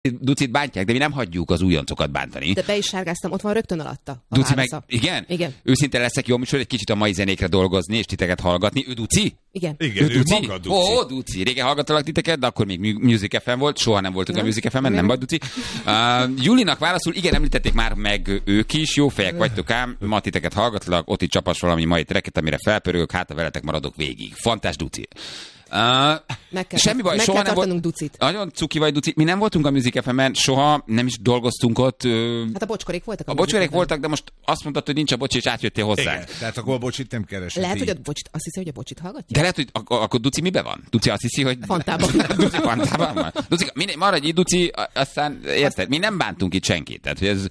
Ducit bántják, de mi nem hagyjuk az újoncokat bántani. De be is sárgáztam, ott van rögtön alatta. Duci meg, igen? Igen. Őszintén leszek jó műsor, egy kicsit a mai zenékre dolgozni, és titeket hallgatni. Ő Duci? Igen. Igen, ő Duci? maga Duci. Ó, Duci. Régen hallgattalak titeket, de akkor még Music FM volt, soha nem voltunk a Music FM-en, nem vagy Duci. Julinak válaszul, igen, említették már meg ők is, jó fejek vagytok ám, ma titeket hallgatlak, ott itt csapas valami mai treket, amire felpörögök, hát a veletek maradok végig. Fantás Duci. Semmi baj, soha nem volt. Ducit. Nagyon cuki vagy, Duci. Mi nem voltunk a Music FM-en, soha nem is dolgoztunk ott. Hát a bocskorék voltak. A bocskorék voltak, de most azt mondtad, hogy nincs a bocsi, és átjöttél hozzánk. Igen, tehát akkor a bocsit nem keresett. Lehet, hogy a bocsit, azt hiszi, hogy a bocsit hallgatja? De lehet, hogy akkor Duci miben van? Duci azt hiszi, hogy... Fantában. Duci Fantában van. Duci, maradj itt, Duci, aztán érted, mi nem bántunk itt senkit. Tehát, hogy ez...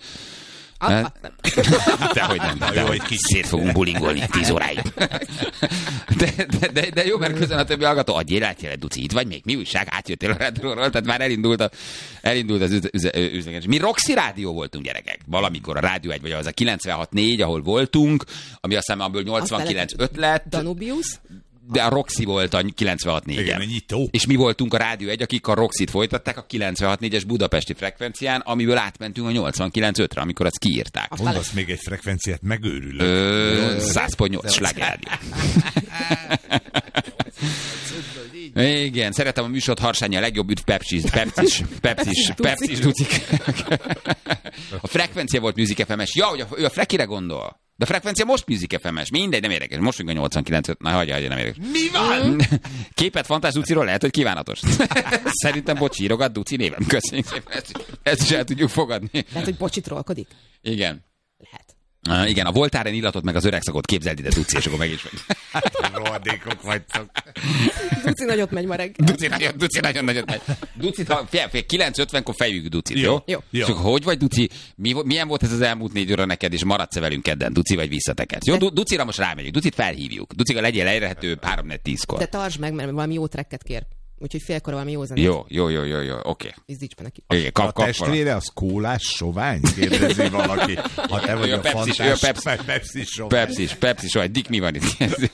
Dehogy nem, dehogy szét fogunk bulingolni 10 óráig. De jó, mert közben a többi hallgató, adjél átjel, Duci, itt vagy még? Mi újság? Átjöttél a rádióról, tehát már elindult az üzletés. Mi Roxy rádió voltunk, gyerekek. Valamikor a Rádió 1, vagy az a 96.4, ahol voltunk, ami aztán abból 89.5 lett. Danubius? De a Roxy volt a 96.4-en. Igen, a nyitó. És mi voltunk a Rádió 1, akik a Roxyt folytatták a 96.4-es budapesti frekvencián, amiből átmentünk a 89.5-re, amikor azt kiírták. Mondasz még egy frekvenciát, megőrülök. 100.8 slágerrádió. Igen, szeretem a műsort, Harsányi a legjobb üdv, Pepsis Ducik. A frekvencia volt Music FM-es. Ja, hogy ő a Frekire gondol. De a frekvencia most Music FM-es. Mindegy, nem érdekes. Most még a 89-5. Na, hagyja, nem érdekes. Mi van? Képet Fantás Duciról lehet, hogy kívánatos. Szerintem bocsi, írogat Duci névem. Köszönjük szépen. Ezt is el tudjuk fogadni. Lehet, hogy bocsit trollkodik? Igen. Lehet. Igen, a Voltaren illatot meg az öregszagot képzeld ide, Duci, és akkor meg is vagy. Rohadékok vagytok. Duci nagyot megy ma reggel. Duci nagyon nagyot megy. Duci, 9:50-kor fejjük Ducit, jó? Jó. És akkor hogy vagy, Duci? Milyen volt ez az elmúlt 4 óra neked, és maradsz-e velünk kedden, Duci, vagy visszatekedsz? Jó, Ducira most rámegyünk. Ducit felhívjuk. Ducika, legyél elérhető 3-4-10-kor. De tartsd meg, mert valami jó tracket kér. Úgyhogy félkor valami jó zenét. Jó, oké. Izdíts be neki. Okay, A testvére az kólás sovány? Kérdezi valaki. Ha te vagy a Fantás, Pepsi sovány. Dick, mi van itt?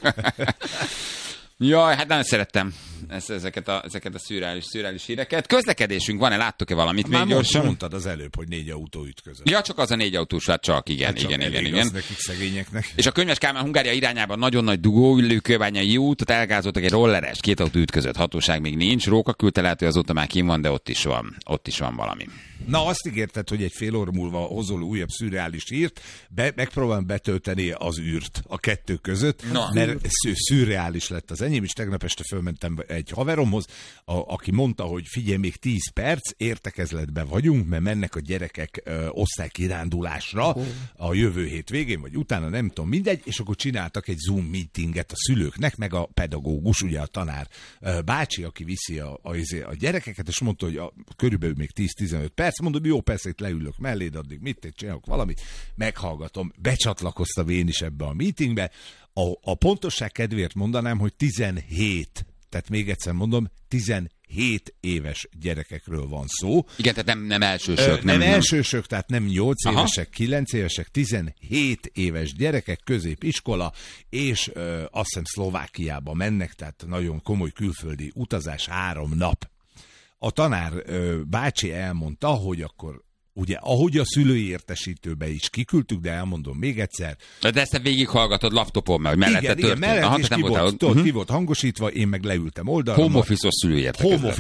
Jaj, hát nagyon szerettem ezeket a szürreális híreket. Közlekedésünk van-e? Láttok-e valamit még gyorsan? Mondtad az előbb, hogy 4 autó ütközött. Ja, csak az a 4 autós, hát csak, igen. Az nekik szegényeknek. És a Könyves Kálmán Hungária irányában nagyon nagy dugó, Ülőkőbányai út, ott elgázoltak egy rolleres, 2 autó ütközött, hatóság még nincs, Róka küldte, lehet, hogy azóta már kim van, de ott is van valami. Na, azt ígérted, hogy egy fél óra múlva hozol újabb szürreális hírt, megpróbálom betölteni az űrt a 2 között, mert szürreális lett az enyém, és tegnap este fölmentem egy haveromhoz, aki mondta, hogy figyelj, még 10 perc, értekezletben vagyunk, mert mennek a gyerekek osztálykirándulásra a jövő hét végén, vagy utána, nem tudom, mindegy, és akkor csináltak egy Zoom meetinget a szülőknek, meg a pedagógus, ugye a tanár bácsi, aki viszi a gyerekeket, és mondta, hogy körülbelül még 10-15 perc, mondom, jó, persze, itt leülök melléd, addig mit csinálok valamit, meghallgatom, becsatlakoztam én is ebbe a meetingbe. A pontosság kedvéért mondanám, hogy 17, tehát még egyszer mondom, 17 éves gyerekekről van szó. Igen, tehát nem elsősök. Nem elsősök, tehát nem 8 évesek, 9 évesek, 17 éves gyerekek, középiskola, és azt hiszem Szlovákiába mennek, tehát nagyon komoly külföldi utazás, 3 nap. A tanár bácsi elmondta, hogy akkor ugye, ahogy a szülői értesítőbe is kiküldtük, de elmondom még egyszer. De ezt te végighallgatod laptopon, mert mellette történt. Mellett is ki volt hangosítva, én meg leültem oldalra. Home office-os szülői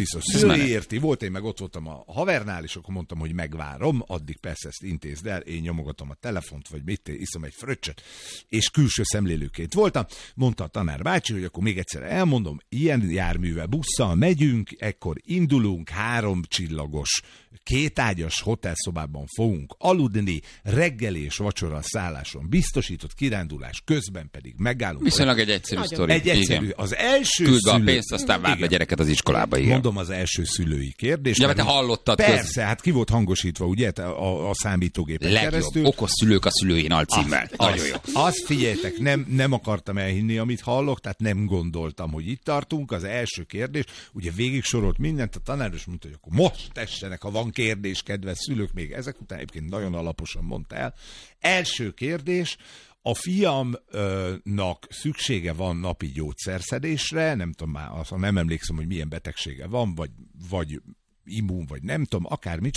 érti volt, én meg ott voltam a havernál, és akkor mondtam, hogy megvárom, addig persze ezt intézd el, én nyomogatom a telefont, vagy mit, iszom egy fröccsöt, és külső szemlélőként voltam. Mondta a tanár bácsi, hogy akkor még egyszer elmondom, ilyen járművel, busszal megyünk, ekkor indulunk, 3 csillagos, 2 ágyas hotelszobában fogunk aludni, reggeli és vacsora szálláson biztosított kirándulás közben pedig megállunk. Viszonylag egy egyszerű sztori. Egy egyszerű. Az első küld a pénzt, aztán várd a gyereket az iskolába. Igen. Mondom az első szülői kérdést. Ja, mert te hallottad. Persze, hát ki volt hangosítva, ugye, a számítógépen keresztül. Okos szülők a szülőin alcímmel. Nagyon jó. Azt figyeljetek, nem akartam elhinni, amit hallok, tehát nem gondoltam, hogy itt tartunk. Az első kérdés, ugye végig sorolt mindent, a tanáros mondta, hogy akkor most tessenek, ha van kérdés, kedves szülők, még ezek után egyébként nagyon alaposan mondta el. Első kérdés, a fiamnak szüksége van napi gyógyszerszedésre, nem tudom már, nem emlékszem, hogy milyen betegsége van, vagy immun, vagy nem tudom, akármi,